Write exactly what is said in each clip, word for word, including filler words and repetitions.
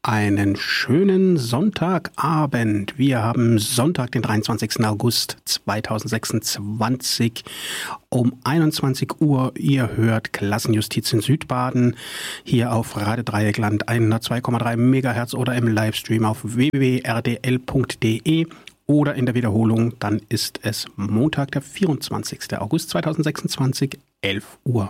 Einen schönen Sonntagabend. Wir haben Sonntag, den dreiundzwanzigsten August zweitausendsechsundzwanzig um einundzwanzig Uhr. Ihr hört Klassenjustiz in Südbaden hier auf Radio Dreieckland hundertzwei Komma drei Megahertz oder im Livestream auf w w w punkt r d l punkt d e oder in der Wiederholung. Dann ist es Montag, der vierundzwanzigsten August zweitausendsechsundzwanzig, elf Uhr.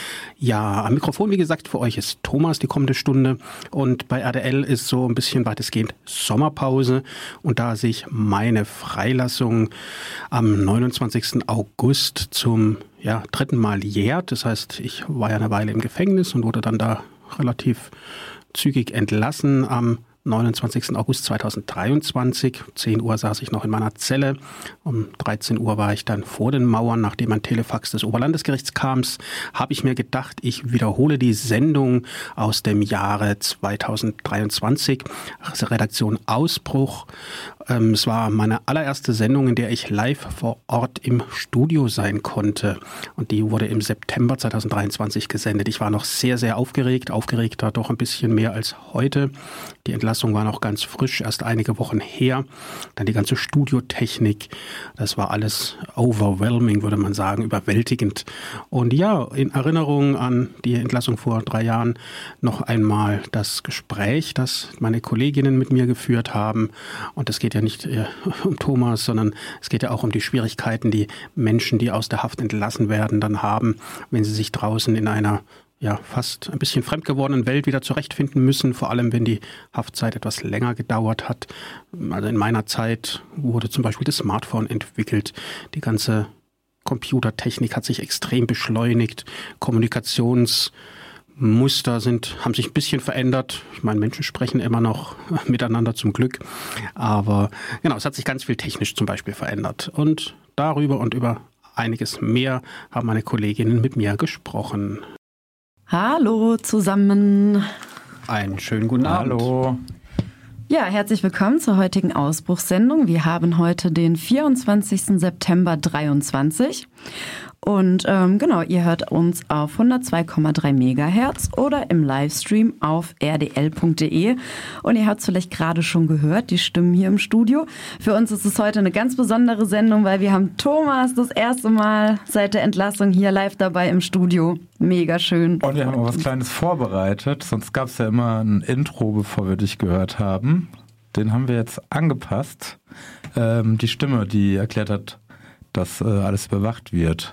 Ja, am Mikrofon, wie gesagt, für euch ist Thomas die kommende Stunde und bei R D L ist so ein bisschen weitestgehend Sommerpause und da sich meine Freilassung am neunundzwanzigsten August zum ja, dritten Mal jährt, das heißt, ich war ja eine Weile im Gefängnis und wurde dann da relativ zügig entlassen am neunundzwanzigsten August zweitausenddreiundzwanzig. zehn Uhr saß ich noch in meiner Zelle. Um dreizehn Uhr war ich dann vor den Mauern. Nachdem ein Telefax des Oberlandesgerichts kam, habe ich mir gedacht, ich wiederhole die Sendung aus dem Jahre zweitausenddreiundzwanzig. Redaktion Ausbruch. Es war meine allererste Sendung, in der ich live vor Ort im Studio sein konnte. Und die wurde im September zweitausenddreiundzwanzig gesendet. Ich war noch sehr, sehr aufgeregt. Aufgeregter doch ein bisschen mehr als heute. Die Entlassung war noch ganz frisch, erst einige Wochen her. Dann die ganze Studiotechnik. Das war alles overwhelming, würde man sagen, überwältigend. Und ja, in Erinnerung an die Entlassung vor drei Jahren noch einmal das Gespräch, das meine Kolleginnen mit mir geführt haben. Und es geht ja nicht um Thomas, sondern es geht ja auch um die Schwierigkeiten, die Menschen, die aus der Haft entlassen werden, dann haben, wenn sie sich draußen in einer ja fast ein bisschen fremd gewordenen Welt wieder zurechtfinden müssen, vor allem wenn die Haftzeit etwas länger gedauert hat. Also in meiner Zeit wurde zum Beispiel das Smartphone entwickelt, die ganze Computertechnik hat sich extrem beschleunigt, Kommunikations Muster sind, haben sich ein bisschen verändert. Ich meine, Menschen sprechen immer noch miteinander zum Glück. Aber genau, es hat sich ganz viel technisch zum Beispiel verändert. Und darüber und über einiges mehr haben meine Kolleginnen mit mir gesprochen. Hallo zusammen. Einen schönen guten Abend. Hallo. Ja, herzlich willkommen zur heutigen Ausbruchssendung. Wir haben heute den vierundzwanzigsten September dreiundzwanzig. Und ähm, genau, ihr hört uns auf hundertzwei Komma drei Megahertz oder im Livestream auf r d l punkt d e. Und ihr habt es vielleicht gerade schon gehört, die Stimmen hier im Studio. Für uns ist es heute eine ganz besondere Sendung, weil wir haben Thomas das erste Mal seit der Entlassung hier live dabei im Studio. Mega schön. Und wir haben auch was Kleines vorbereitet. Sonst gab es ja immer ein Intro, bevor wir dich gehört haben. Den haben wir jetzt angepasst. Ähm, die Stimme, die erklärt hat, dass äh, alles überwacht wird.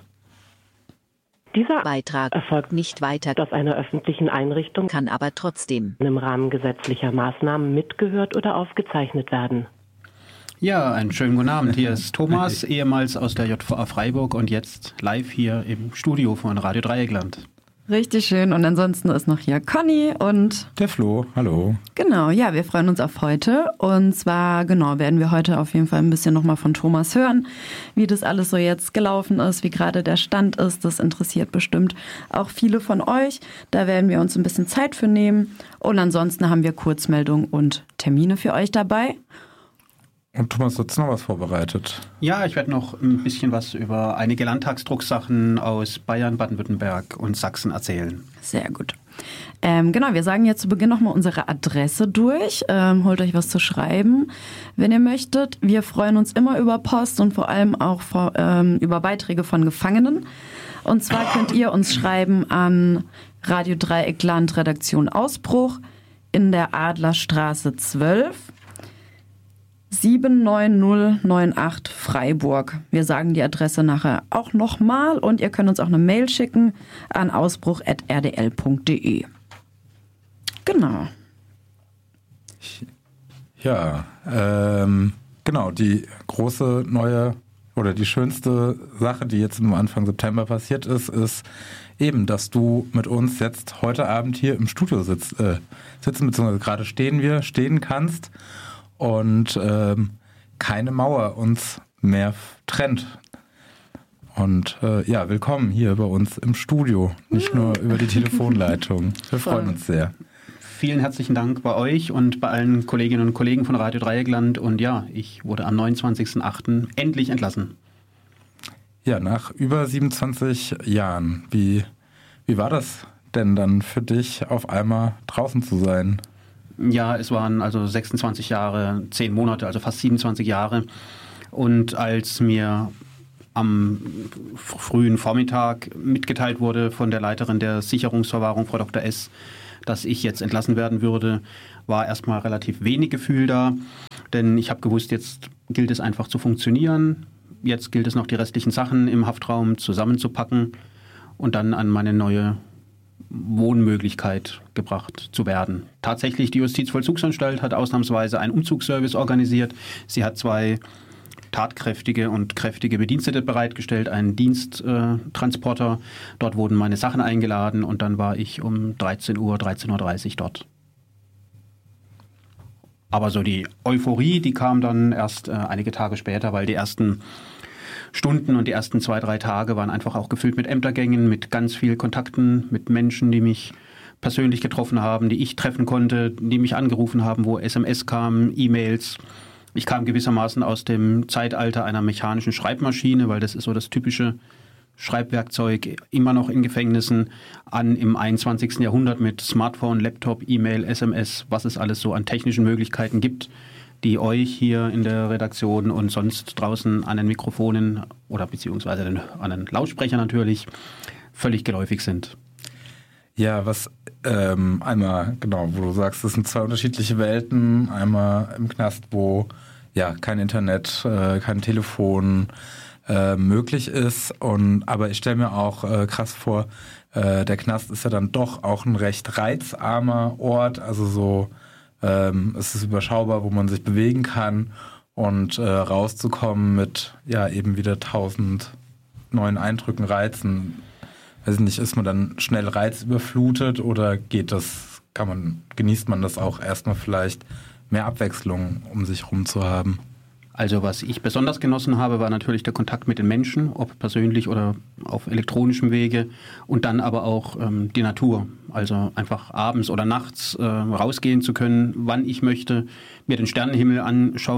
Dieser Beitrag erfolgt nicht weiter aus einer öffentlichen Einrichtung, kann aber trotzdem im Rahmen gesetzlicher Maßnahmen mitgehört oder aufgezeichnet werden. Ja, einen schönen guten Abend. Hier ist Thomas, ehemals aus der J V A Freiburg und jetzt live hier im Studio von Radio Dreieckland. Richtig schön. Und ansonsten ist noch hier Conny und der Flo. Hallo. Genau, ja, wir freuen uns auf heute. Und zwar, genau, werden wir heute auf jeden Fall ein bisschen nochmal von Thomas hören, wie das alles so jetzt gelaufen ist, wie gerade der Stand ist. Das interessiert bestimmt auch viele von euch. Da werden wir uns ein bisschen Zeit für nehmen. Und ansonsten haben wir Kurzmeldungen und Termine für euch dabei. Und Thomas, du hast noch was vorbereitet? Ja, ich werde noch ein bisschen was über einige Landtagsdrucksachen aus Bayern, Baden-Württemberg und Sachsen erzählen. Sehr gut. Ähm, genau, wir sagen jetzt zu Beginn nochmal unsere Adresse durch. Ähm, holt euch was zu schreiben, wenn ihr möchtet. Wir freuen uns immer über Post und vor allem auch vor, ähm, über Beiträge von Gefangenen. Und zwar könnt ihr uns schreiben an Radio Dreieckland, Redaktion Ausbruch in der Adlerstraße zwölf. sieben neun null neun acht Freiburg. Wir sagen die Adresse nachher auch nochmal und ihr könnt uns auch eine Mail schicken an ausbruch at r d l punkt d e. Genau. Ja, ähm, genau, die große neue oder die schönste Sache, die jetzt am Anfang September passiert ist, ist eben, dass du mit uns jetzt heute Abend hier im Studio sitzt, äh, sitzen, beziehungsweise gerade stehen wir, stehen kannst. Und ähm, keine Mauer uns mehr trennt. Und äh, ja, willkommen hier bei uns im Studio, nicht nur über die Telefonleitung. Wir freuen uns sehr. Vielen herzlichen Dank bei euch und bei allen Kolleginnen und Kollegen von Radio Dreieckland. Und ja, ich wurde am neunundzwanzigsten achten endlich entlassen. Ja, nach über siebenundzwanzig Jahren. Wie, wie war das denn dann für dich, auf einmal draußen zu sein? Ja, es waren also sechsundzwanzig Jahre, zehn Monate, also fast siebenundzwanzig Jahre. Und als mir am frühen Vormittag mitgeteilt wurde von der Leiterin der Sicherungsverwahrung, Frau Doktor S., dass ich jetzt entlassen werden würde, war erstmal relativ wenig Gefühl da. Denn ich habe gewusst, jetzt gilt es einfach zu funktionieren. Jetzt gilt es noch, die restlichen Sachen im Haftraum zusammenzupacken und dann an meine neue Wohnmöglichkeit gebracht zu werden. Tatsächlich, die Justizvollzugsanstalt hat ausnahmsweise einen Umzugsservice organisiert. Sie hat zwei tatkräftige und kräftige Bedienstete bereitgestellt, einen Diensttransporter. Dort wurden meine Sachen eingeladen und dann war ich um dreizehn Uhr, dreizehn Uhr dreißig dort. Aber so die Euphorie, die kam dann erst äh, einige Tage später, weil die ersten Stunden und die ersten zwei, drei Tage waren einfach auch gefüllt mit Ämtergängen, mit ganz vielen Kontakten, mit Menschen, die mich persönlich getroffen haben, die ich treffen konnte, die mich angerufen haben, wo S M S kamen, E-Mails. Ich kam gewissermaßen aus dem Zeitalter einer mechanischen Schreibmaschine, weil das ist so das typische Schreibwerkzeug, immer noch in Gefängnissen, an im einundzwanzigsten Jahrhundert mit Smartphone, Laptop, E-Mail, S M S, was es alles so an technischen Möglichkeiten gibt, die euch hier in der Redaktion und sonst draußen an den Mikrofonen oder beziehungsweise an den Lautsprechern natürlich völlig geläufig sind. Ja, was ähm, einmal, genau, wo du sagst, das sind zwei unterschiedliche Welten. Einmal im Knast, wo ja kein Internet, äh, kein Telefon äh, möglich ist. Und aber ich stelle mir auch äh, krass vor, äh, der Knast ist ja dann doch auch ein recht reizarmer Ort. Also so, ähm, es ist überschaubar, wo man sich bewegen kann und äh, rauszukommen mit ja eben wieder tausend neuen Eindrücken, Reizen. Weiß ich nicht, ist man dann schnell reizüberflutet oder geht das, kann man, genießt man das auch erstmal vielleicht mehr Abwechslung um sich rum zu haben? Also was ich besonders genossen habe, war natürlich der Kontakt mit den Menschen, ob persönlich oder auf elektronischem Wege und dann aber auch ähm, die Natur. Also einfach abends oder nachts äh, rausgehen zu können, wann ich möchte, mir den Sternenhimmel anschauen